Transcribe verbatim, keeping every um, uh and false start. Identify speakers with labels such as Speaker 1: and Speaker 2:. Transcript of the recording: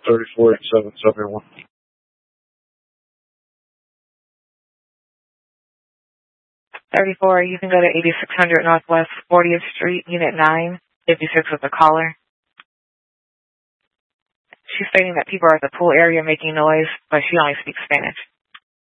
Speaker 1: thirty-four eighty-seven, seven one.
Speaker 2: thirty-four, you can go to eighty-six hundred Northwest fortieth Street, Unit nine, fifty-six with the caller. She's stating that people are at the pool area making noise, but she only speaks Spanish.